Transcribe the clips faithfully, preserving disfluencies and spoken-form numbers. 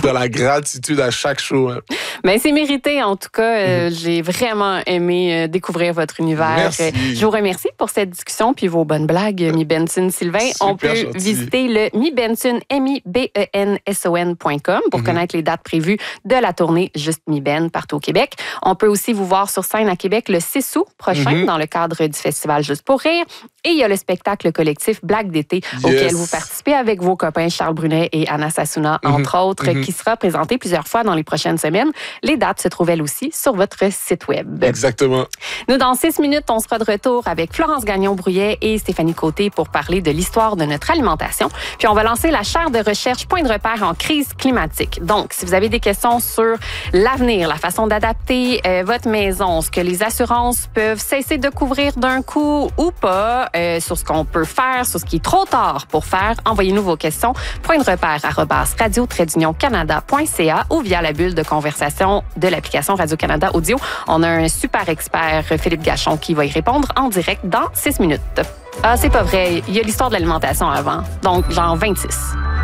de la gratitude à chaque show. Hein. Ben, c'est mérité, en tout cas. Euh, mm-hmm. J'ai vraiment aimé euh, découvrir votre univers. Merci. Je vous remercie pour cette discussion puis vos bonnes blagues, Mi Benson Sylvain. Super On peut gentil. visiter le Mi Benson, M I B E N S O N point com pour mm-hmm. connaître les dates prévues de la tournée Juste Mi Ben partout au Québec. On peut aussi vous voir sur scène à Québec le six août prochain mm-hmm. dans le cadre du festival Juste pour rire. Et il y a le spectacle collectif Blague d'été yes. auquel vous participez avec vos copains Charles Brunet et Anna Sassouna, mm-hmm. entre autres, mm-hmm. qui sera présenté plusieurs fois dans les prochaines semaines. Les dates se trouvent elles aussi sur votre site web. Exactement. Nous, dans six minutes, on sera de retour avec Florence Gagnon-Brouillet et Stéphanie Côté pour parler de l'histoire de notre alimentation. Puis on va lancer la chaire de recherche Point de repère en crise climatique. Donc, si vous avez des questions sur l'avenir, la façon d'adapter euh, votre maison, ce que les assurances peuvent cesser de couvrir d'un coup ou pas, euh, sur ce qu'on peut faire, sur ce qui est trop tard pour faire, envoyez-nous vos questions. Point de repère arobase radio trait d'union canada point c a ou via la bulle de conversation de l'application Radio-Canada Audio. On a un super expert, Philippe Gachon, qui va y répondre en direct dans six minutes. Ah, c'est pas vrai. Il y a l'histoire de l'alimentation avant. Donc, genre vingt-six.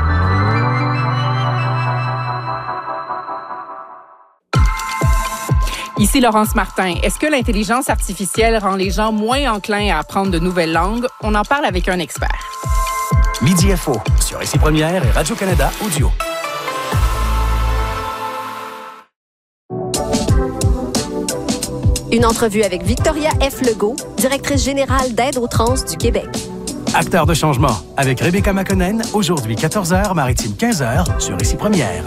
Ici Laurence Martin. Est-ce que l'intelligence artificielle rend les gens moins enclins à apprendre de nouvelles langues? On en parle avec un expert. Midi F O sur Ici Première et Radio-Canada Audio. Une entrevue avec Victoria F. Legault, directrice générale d'Aide aux trans du Québec. Acteur de changement avec Rebecca Makonnen, aujourd'hui quatorze heures, Maritime quinze heures, sur Ici Première.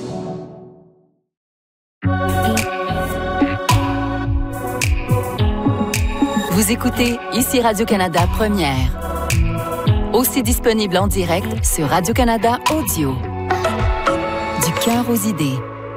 Vous écoutez Ici Radio-Canada Première. Aussi disponible en direct sur Radio-Canada Audio. Du cœur aux idées.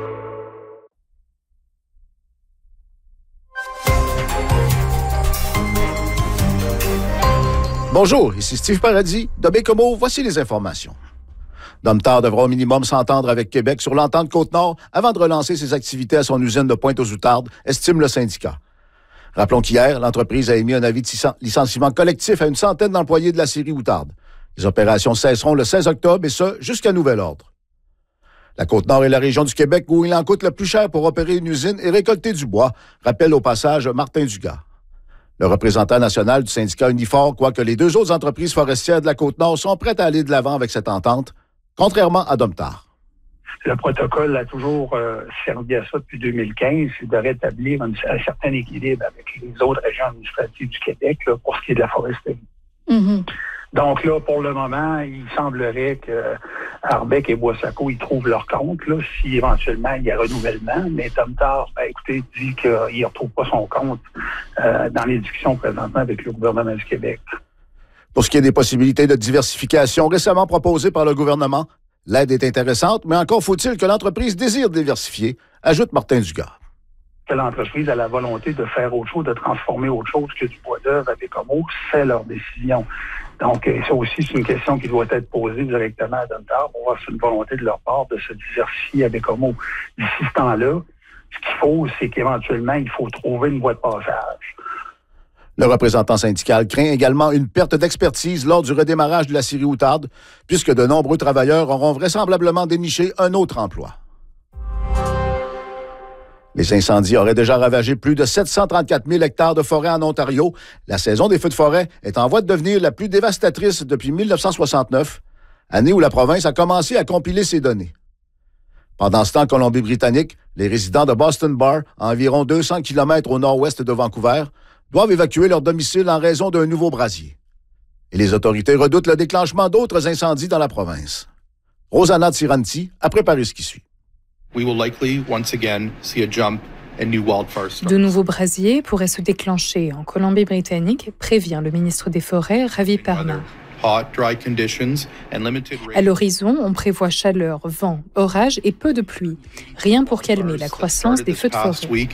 Bonjour, ici Steve Paradis de Bécomo. Voici les informations. Domtar devra au minimum s'entendre avec Québec sur l'entente Côte-Nord avant de relancer ses activités à son usine de Pointe-aux-Outardes, estime le syndicat. Rappelons qu'hier, l'entreprise a émis un avis de licenciement collectif à une centaine d'employés de la série Outarde. Les opérations cesseront le seize octobre et ce, jusqu'à nouvel ordre. La Côte-Nord est la région du Québec où il en coûte le plus cher pour opérer une usine et récolter du bois, rappelle au passage Martin Dugas. Le représentant national du syndicat Unifor croit que les deux autres entreprises forestières de la Côte-Nord sont prêtes à aller de l'avant avec cette entente, contrairement à Domtar. Le protocole a toujours euh, servi à ça depuis deux mille quinze, c'est de rétablir un, un certain équilibre avec les autres régions administratives du Québec là, pour ce qui est de la foresterie. Mm-hmm. Donc là, pour le moment, il semblerait que Arbec et Boissaco, ils trouvent leur compte, là, si éventuellement il y a renouvellement. Mais Domtar, ben, écoutez, dit qu'il ne retrouve pas son compte euh, dans les discussions présentement avec le gouvernement du Québec. Pour ce qui est des possibilités de diversification récemment proposées par le gouvernement, l'aide est intéressante, mais encore faut-il que l'entreprise désire diversifier, ajoute Martin Dugas. Que l'entreprise a la volonté de faire autre chose, de transformer autre chose que du bois d'œuvre avec Bécomo, c'est leur décision. Donc, ça aussi, c'est une question qui doit être posée directement à Domtar pour voir si c'est une volonté de leur part de se diversifier avec Bécomo. D'ici ce temps-là, ce qu'il faut, c'est qu'éventuellement, il faut trouver une voie de passage. Le représentant syndical craint également une perte d'expertise lors du redémarrage de la série Outarde, puisque de nombreux travailleurs auront vraisemblablement déniché un autre emploi. Les incendies auraient déjà ravagé plus de sept cent trente-quatre mille hectares de forêt en Ontario. La saison des feux de forêt est en voie de devenir la plus dévastatrice depuis mille neuf cent soixante-neuf, année où la province a commencé à compiler ses données. Pendant ce temps, en Colombie-Britannique, les résidents de Boston Bar, à environ deux cents kilomètres au nord-ouest de Vancouver, doivent évacuer leur domicile en raison d'un nouveau brasier. Et les autorités redoutent le déclenchement d'autres incendies dans la province. Rosanna Tiranti a préparé ce qui suit. We will likely once again see a jump in new wildfire storms. De nouveaux brasiers pourraient se déclencher en Colombie-Britannique, prévient le ministre des Forêts, Ravi Parna. Hot, dry conditions and limited rain. À l'horizon, on prévoit chaleur, vent, orage et peu de pluie. Rien pour calmer la croissance des feux de forêt.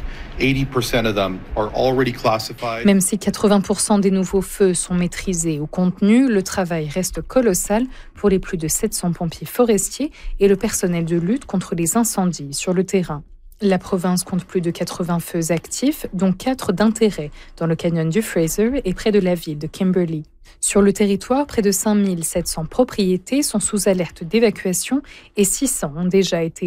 Même si quatre-vingts pour cent des nouveaux feux sont maîtrisés ou contenus, le travail reste colossal pour les plus de sept cents pompiers forestiers et le personnel de lutte contre les incendies sur le terrain. La province compte plus de quatre-vingts feux actifs, dont quatre d'intérêt, dans le canyon du Fraser et près de la ville de Kimberley. Sur le territoire, près de cinq mille sept cents propriétés sont sous alerte d'évacuation et six cents ont déjà été